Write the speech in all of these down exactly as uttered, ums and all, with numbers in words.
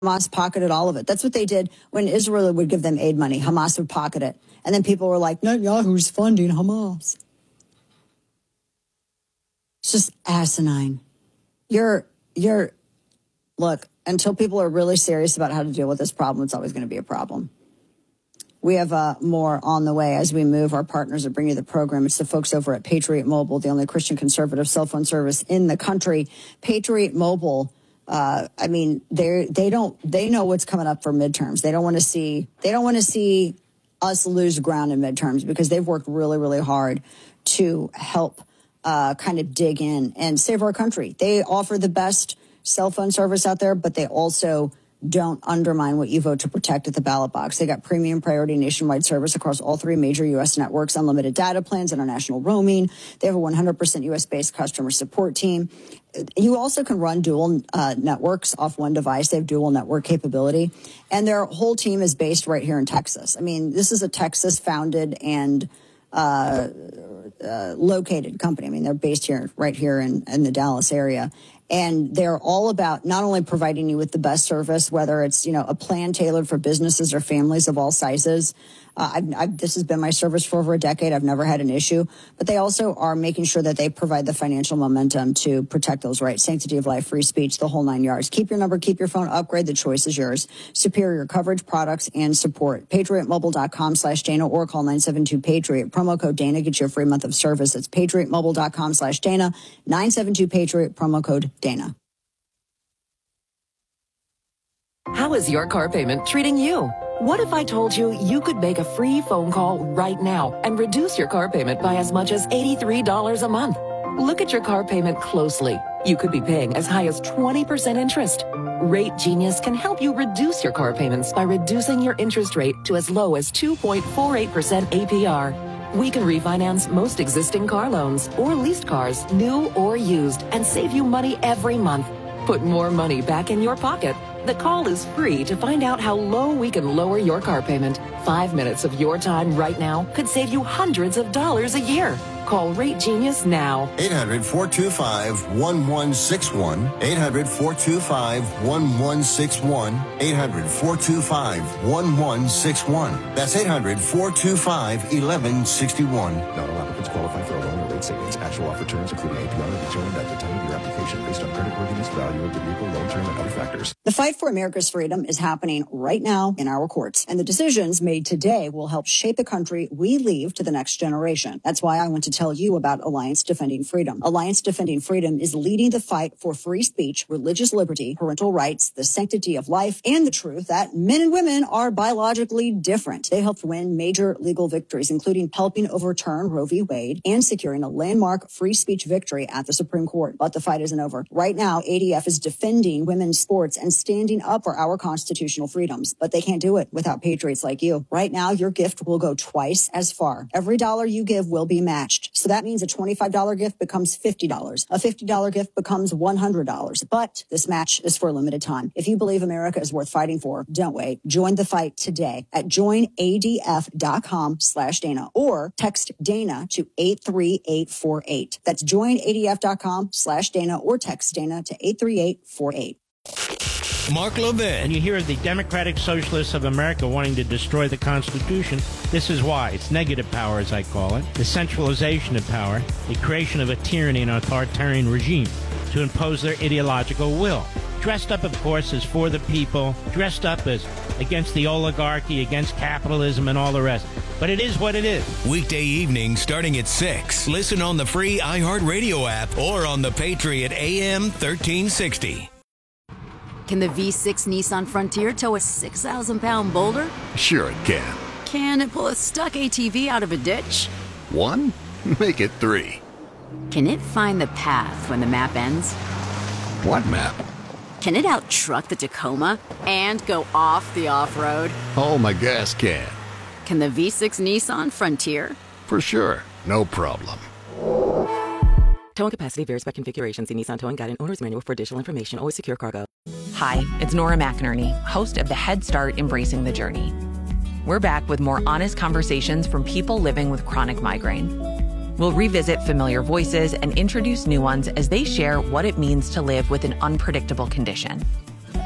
Hamas pocketed all of it. That's what they did when Israel would give them aid money. Hamas would pocket it. And then people were like, Netanyahu's funding Hamas. It's just asinine. You're, you're, look, until people are really serious about how to deal with this problem, it's always going to be a problem. We have uh, more on the way as we move. Our partners are bringing you the program. It's the folks over at Patriot Mobile, the only Christian conservative cell phone service in the country. Patriot Mobile, uh, I mean, they they don't they know what's coming up for midterms. They don't want to see they don't want to see us lose ground in midterms because they've worked really, really hard to help uh, kind of dig in and save our country. They offer the best cell phone service out there, but they also don't undermine what you vote to protect at the ballot box. They got premium priority nationwide service across all three major U S networks, unlimited data plans, international roaming. They have a one hundred percent U S-based customer support team. You also can run dual uh, networks off one device. They have dual network capability. And their whole team is based right here in Texas. I mean, this is a Texas-founded and uh, uh, located company. I mean, they're based here, right here in, in the Dallas area. And they're all about not only providing you with the best service, whether it's, you know, a plan tailored for businesses or families of all sizes. Uh, I've, I've, this has been my service for over a decade. I've never had an issue. But they also are making sure that they provide the financial momentum to protect those rights, sanctity of life, free speech, the whole nine yards. Keep your number, keep your phone, upgrade. The choice is yours. Superior coverage, products, and support. PatriotMobile.com slash Dana or call nine seven two Patriot. Promo code Dana gets you a free month of service. It's PatriotMobile.com slash Dana. nine seven two Patriot. Promo code Dana. How is your car payment treating you? What if I told you you could make a free phone call right now and reduce your car payment by as much as eighty-three dollars a month? Look at your car payment closely. You could be paying as high as twenty percent interest. Rate Genius can help you reduce your car payments by reducing your interest rate to as low as two point four eight percent A P R. We can refinance most existing car loans or leased cars, new or used, and save you money every month. Put more money back in your pocket. The call is free to find out how low we can lower your car payment. Five minutes of your time right now could save you hundreds of dollars a year. Call Rate Genius now. eight hundred, four two five, one one six one. eight hundred, four two five, one one six one. eight hundred, four two five, one one six one. That's eight hundred, four two five, one one six one. Not all applicants qualify for a loan or rate savings. Actual offer terms, including A P R, are determined at the time of your application based on creditworthiness, value of the vehicle, loan term, and other factors. The fight for America's freedom is happening right now in our courts, and the decisions made today will help shape the country we leave to the next generation. That's why I want to tell you about Alliance Defending Freedom. Alliance Defending Freedom is leading the fight for free speech, religious liberty, parental rights, the sanctity of life, and the truth that men and women are biologically different. They helped win major legal victories, including helping overturn Roe v. Wade and securing a landmark free speech victory at the Supreme Court. But the fight isn't over. Right now, A D F is defending women's sports and standing up for our constitutional freedoms, but they can't do it without patriots like you. Right now, your gift will go twice as far. Every dollar you give will be matched. So that means a twenty-five dollars gift becomes fifty dollars. A fifty dollars gift becomes one hundred dollars. But this match is for a limited time. If you believe America is worth fighting for, don't wait. Join the fight today at joinadf.com slash Dana or text Dana to eight three eight four eight. That's joinadf.com slash Dana or text Dana to eight three eight four eight. Mark Levin. And you hear the Democratic Socialists of America wanting to destroy the Constitution. This is why. It's negative power, as I call it. The centralization of power. The creation of a tyranny and authoritarian regime to impose their ideological will. Dressed up, of course, as for the people. Dressed up as against the oligarchy, against capitalism, and all the rest. But it is what it is. Weekday evening starting at six. Listen on the free iHeartRadio app or on the Patriot A M thirteen sixty. Can the V six Nissan Frontier tow a six thousand pound boulder? Sure it can. Can it pull a stuck A T V out of a ditch? One? Make it three. Can it find the path when the map ends? What map? Can it out-truck the Tacoma and go off the off-road? Oh, my gas can. Can the V six Nissan Frontier? For sure. No problem. Towing capacity varies by configuration. See Nissan Towing Guide and Owner's Manual for additional information. Always secure cargo. Hi, it's Nora McInerney, host of the Head Start Embracing the Journey. We're back with more honest conversations from people living with chronic migraine. We'll revisit familiar voices and introduce new ones as they share what it means to live with an unpredictable condition.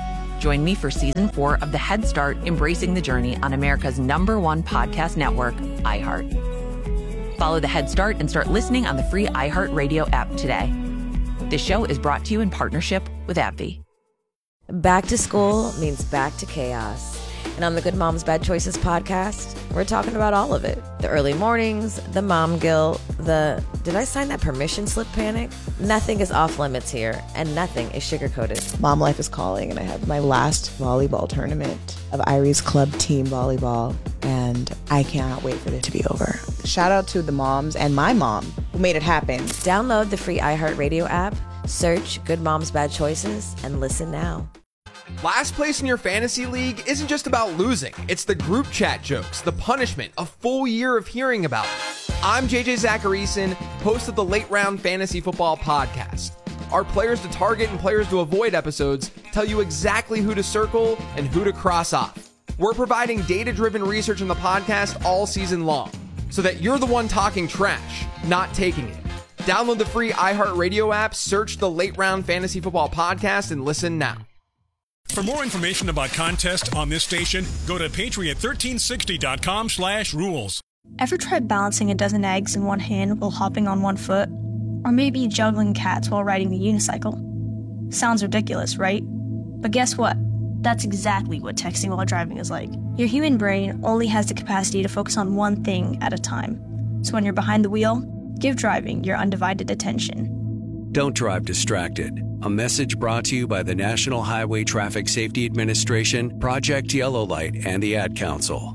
Join me for season four of the Head Start Embracing the Journey on America's number one podcast network, iHeart. Follow the Head Start and start listening on the free iHeartRadio app today. This show is brought to you in partnership with AbbVie. Back to school means back to chaos. And on the Good Moms Bad Choices podcast, we're talking about all of it. The early mornings, the mom guilt, the did I sign that permission slip panic? Nothing is off limits here, and nothing is sugar-coated. Mom life is calling, and I have my last volleyball tournament of Irie's Club team volleyball, and I cannot wait for it to be over. Shout out to the moms and my mom who made it happen. Download the free iHeartRadio app, search Good Moms Bad Choices, and listen now. Last place in your fantasy league isn't just about losing. It's the group chat jokes, the punishment, a full year of hearing about it. I'm J J Zacharyson, host of the Late Round Fantasy Football Podcast. Our players to target and players to avoid episodes tell you exactly who to circle and who to cross off. We're providing data-driven research in the podcast all season long, so that you're the one talking trash, not taking it. Download the free iHeartRadio app, search the Late Round Fantasy Football Podcast, and listen now. For more information about contests on this station, go to patriot thirteen sixty dot com slash rules. Ever tried balancing a dozen eggs in one hand while hopping on one foot? Or maybe juggling cats while riding the unicycle? Sounds ridiculous, right? But guess what? That's exactly what texting while driving is like. Your human brain only has the capacity to focus on one thing at a time. So when you're behind the wheel, give driving your undivided attention. Don't drive distracted. A message brought to you by the National Highway Traffic Safety Administration, Project Yellow Light, and the Ad Council.